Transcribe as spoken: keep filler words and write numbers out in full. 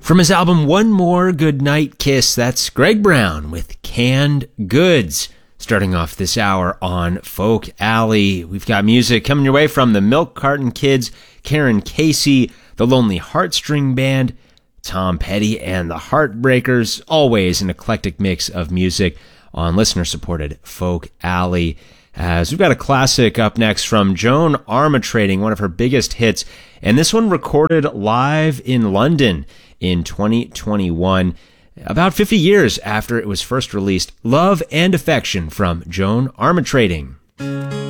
From his album One More Goodnight Kiss, that's Greg Brown with Canned Goods. Starting off this hour on Folk Alley, we've got music coming your way from the Milk Carton Kids, Karen Casey, the Lonely Heartstring Band, Tom Petty, and the Heartbreakers. Always an eclectic mix of music on listener-supported Folk Alley. As we've got a classic up next from Joan Armatrading, one of her biggest hits, and this one recorded live in London in twenty twenty-one, about fifty years after it was first released. Love and Affection from Joan Armatrading.